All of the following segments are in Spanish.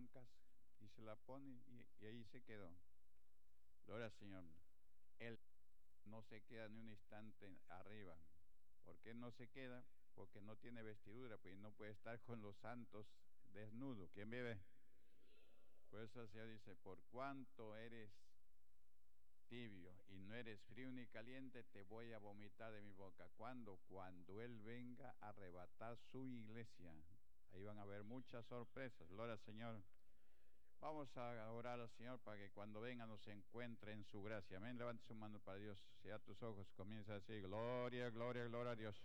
blancas y se la pone y ahí se quedó. Gloria al Señor. Él no se queda ni un instante arriba. ¿Por qué no se queda? Porque no tiene vestidura, pues no puede estar con los santos desnudo. ¿Quién vive? Por eso el Señor dice, por cuanto eres tibio y no eres frío ni caliente, te voy a vomitar de mi boca. ¿Cuándo? Cuando Él venga a arrebatar su iglesia. Ahí van a haber muchas sorpresas. Gloria al Señor. Vamos a orar al Señor para que cuando venga nos encuentre en su gracia. Amén. Levante su mano para Dios. Cierra tus ojos. Comienza a decir, gloria, gloria, gloria a Dios.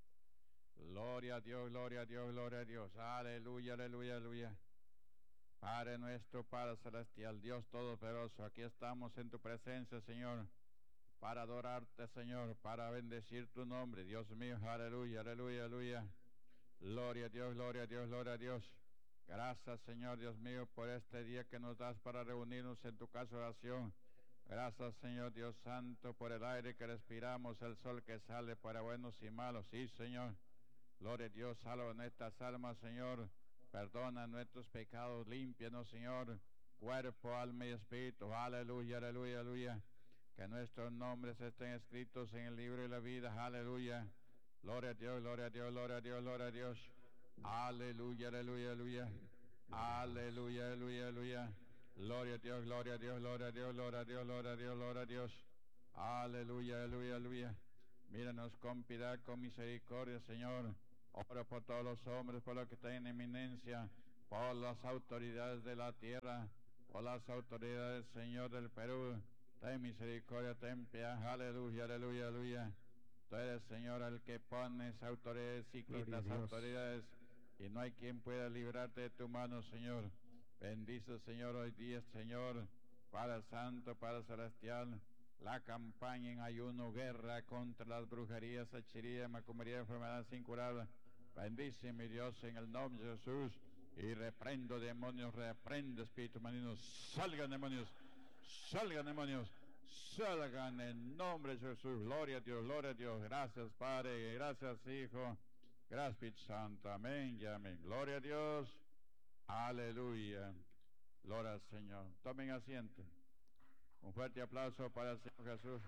Gloria a Dios, gloria a Dios, gloria a Dios. Aleluya, aleluya, aleluya. Padre nuestro, Padre celestial, Dios todopoderoso, aquí estamos en tu presencia, Señor, para adorarte, Señor, para bendecir tu nombre, Dios mío, aleluya, aleluya, aleluya. Gloria a Dios, gloria a Dios, gloria a Dios. Gracias, Señor, Dios mío, por este día que nos das para reunirnos en tu casa de oración. Gracias, Señor Dios Santo, por el aire que respiramos, el sol que sale para buenos y malos. Sí, Señor. Gloria a Dios, salva nuestras almas, Señor. Perdona nuestros pecados, límpianos, Señor, cuerpo, alma y espíritu. Aleluya, aleluya, aleluya. Que nuestros nombres estén escritos en el libro de la vida. Aleluya. Gloria a Dios, gloria a Dios, gloria a Dios, gloria a Dios. Aleluya, aleluya, aleluya. Aleluya, aleluya, aleluya. Gloria a Dios, gloria a Dios, gloria a Dios, gloria a Dios, gloria a Dios, gloria a Dios. Aleluya, aleluya, aleluya. Míranos con piedad, con misericordia, Señor. Oro por todos los hombres, por los que están en eminencia, por las autoridades de la tierra, por las autoridades, Señor, del Perú. Ten misericordia, ten piedad. Aleluya, aleluya, aleluya. Tú eres, Señor, el que pones autoridades y quitas autoridades, y no hay quien pueda librarte de tu mano, Señor. Bendice, Señor, hoy día, Señor, Padre Santo, Padre Celestial, la campaña en ayuno, guerra contra las brujerías, hechicería, macumbería, enfermedades incurables. Bendice, mi Dios, en el nombre de Jesús, y reprendo demonios, reprende espíritus malignos, salgan demonios, salgan demonios. Salgan en nombre de Jesús. Gloria a Dios, gloria a Dios. Gracias, Padre. Gracias, Hijo. Gracias, Espíritu Santo. Amén y amén. Gloria a Dios. Aleluya. Gloria al Señor. Tomen asiento. Un fuerte aplauso para el Señor Jesús.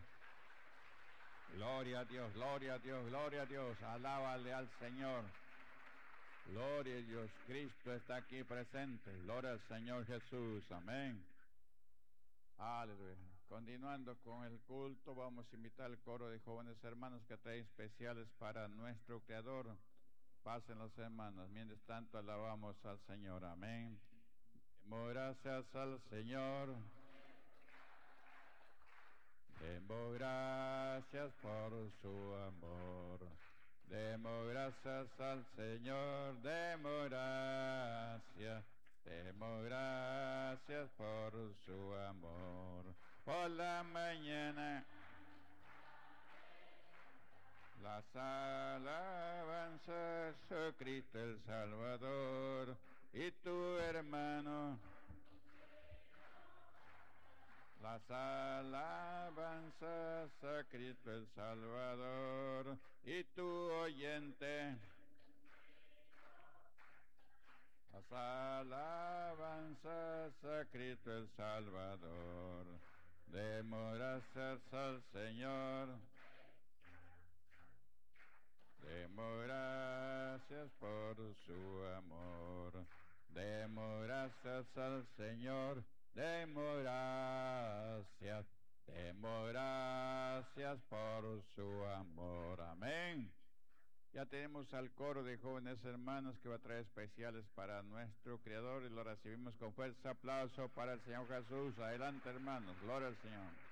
Gloria a Dios, gloria a Dios, gloria a Dios. Alábale al Señor. Gloria a Dios. Cristo está aquí presente. Gloria al Señor Jesús. Amén. Aleluya. Continuando con el culto, vamos a invitar al coro de jóvenes hermanos que traen especiales para nuestro Creador. Pasen los hermanos. Mientras tanto, alabamos al Señor. Amén. Demos gracias al Señor. Demos gracias por su amor. Demos gracias al Señor. Demos gracias. Demos gracias por su amor. Por la mañana las alabanzas, oh Cristo el Salvador, y tu hermano. Las alabanzas a Cristo el Salvador, y tu oyente. Las alabanzas a Cristo el Salvador. Demos gracias al Señor. Demos gracias por su amor. Demos gracias al Señor. Demos gracias. Demos gracias por su amor. Amén. Ya tenemos al coro de jóvenes hermanos que va a traer especiales para nuestro Creador y lo recibimos con fuerte aplauso para el Señor Jesús. Adelante, hermanos. Gloria al Señor.